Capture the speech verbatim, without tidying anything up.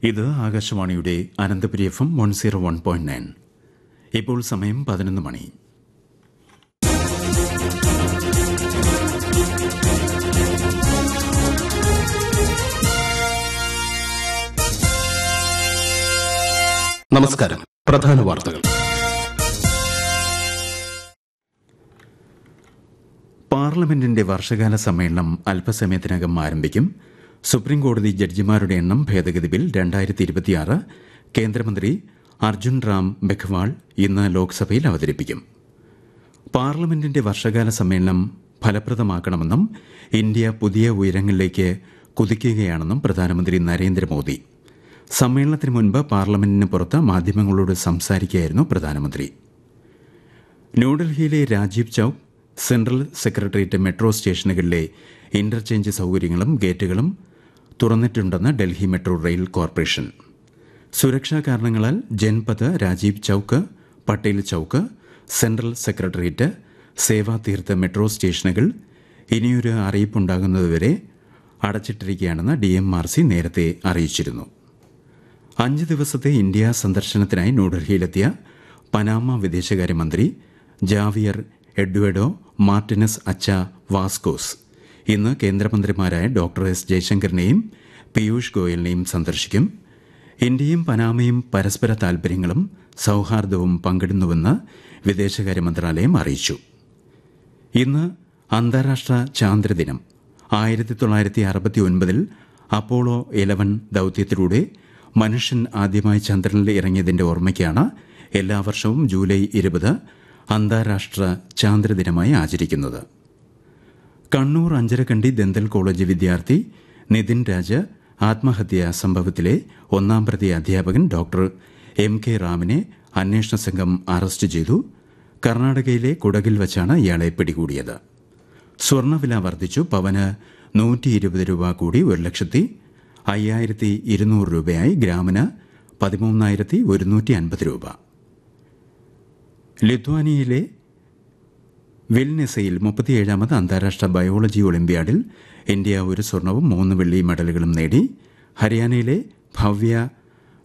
ഇത് ആകാശവാണിയുടെ Ananthapuri F M one zero one point nine. ഇപ്പോൾ സമയം പതിനൊന്ന് മണി. നമസ്കാരം. പ്രധാന വാർത്തകൾ. പാർലമെന്റിന്റെ വർഷകാല സമ്മേളനം അല്പസമയത്തിനകം ആരംഭിക്കും. സുപ്രീംകോടതി ജഡ്ജിമാരുടെ എണ്ണം ഭേദഗതി ബിൽ രണ്ടായിരത്തി ഇരുപത്തിയാറ് കേന്ദ്രമന്ത്രി അർജുൻ റാം മെഘ്വാൾ ഇന്ന് ലോക്സഭയിൽ അവതരിപ്പിക്കും. പാർലമെന്റിന്റെ വർഷകാല സമ്മേളനം ഫലപ്രദമാക്കണമെന്നും ഇന്ത്യ പുതിയ ഉയരങ്ങളിലേക്ക് കുതിക്കുകയാണെന്നും പ്രധാനമന്ത്രി നരേന്ദ്രമോദി. സമ്മേളനത്തിന് മുൻപ് പാർലമെന്റിന് പുറത്ത് മാധ്യമങ്ങളോട് സംസാരിക്കുകയായിരുന്നു പ്രധാനമന്ത്രി. ന്യൂഡൽഹിയിലെ Rajeev chowk, central secretariat, metro സ്റ്റേഷനുകളിലെ interchange സൌകര്യങ്ങളും ഗേറ്റുകളും തുറന്നിട്ടുണ്ടെന്ന് ഡൽഹി മെട്രോ റെയിൽ കോർപ്പറേഷൻ. സുരക്ഷാ കാരണങ്ങളാൽ ജൻപത്, രാജീവ് ചൌക്ക്, പട്ടേൽ ചൌക്ക്, സെൻട്രൽ സെക്രട്ടേറിയറ്റ്, സേവാ തീർത്ത് മെട്രോ സ്റ്റേഷനുകൾ ഇനിയൊരു അറിയിപ്പുണ്ടാകുന്നതുവരെ അടച്ചിട്ടിരിക്കുകയാണെന്ന് ഡി എം ആർ സി നേരത്തെ അറിയിച്ചിരുന്നു. അഞ്ച് ദിവസത്തെ ഇന്ത്യ സന്ദർശനത്തിനായി ന്യൂഡൽഹിയിലെത്തിയ പനാമ വിദേശകാര്യമന്ത്രി ജാവിയർ എഡ്വേഡോ മാർട്ടിനസ് അച്ച വാസ്കോസ് ഇന്ന് കേന്ദ്രമന്ത്രിമാരായ ഡോക്ടർ എസ് ജയശങ്കറിനെയും പീയൂഷ് ഗോയലിനെയും സന്ദർശിക്കും. ഇന്ത്യയും പനാമയും പരസ്പര താൽപര്യങ്ങളും സൌഹാർദ്ദവും പങ്കിടുന്നുവെന്ന് വിദേശകാര്യ മന്ത്രാലയം അറിയിച്ചു. ഇന്ന് അന്താരാഷ്ട്ര ചാന്ദ്രദിനം. ആയിരത്തി തൊള്ളായിരത്തി അറുപത്തി ഒൻപതിൽ അപ്പോളോ ഇലവൻ ദൌത്യത്തിലൂടെ മനുഷ്യൻ ആദ്യമായി ചന്ദ്രനിൽ ഇറങ്ങിയതിന്റെ ഓർമ്മയ്ക്കാണ് എല്ലാ വർഷവും ജൂലൈ ഇരുപത് അന്താരാഷ്ട്ര ചാന്ദ്രദിനമായി ആചരിക്കുന്നത്. കണ്ണൂർ അഞ്ചരക്കണ്ടി ദന്തൽ കോളേജ് വിദ്യാർത്ഥി നിതിൻ രാജ് ആത്മഹത്യാ സംഭവത്തിലെ ഒന്നാം പ്രതി അധ്യാപകൻ ഡോക്ടർ എം കെ റാമിനെ അന്വേഷണ സംഘം അറസ്റ്റ് ചെയ്തു. കർണാടകയിലെ കുടകിൽ വച്ചാണ് ഇയാളെ പിടികൂടിയത്. സ്വർണ്ണവില വർദ്ധിച്ചു. പവന് നൂറ്റി ഇരുപത് രൂപ കൂടി ഒരു ലക്ഷത്തി അയ്യായിരത്തി ഇരുന്നൂറ് രൂപയായി. ഗ്രാമിന് പതിമൂന്നായിരത്തി ഒരുന്നൂറ്റി അൻപത് രൂപ. ലിത്വാനിയയിലെ വിൽനെസയിൽ മുപ്പത്തിയേഴാമത് അന്താരാഷ്ട്ര ബയോളജി ഒളിമ്പ്യാഡിൽ ഇന്ത്യ ഒരു സ്വർണവും മൂന്ന് വെള്ളി മെഡലുകളും നേടി. ഹരിയാനയിലെ ഭവ്യ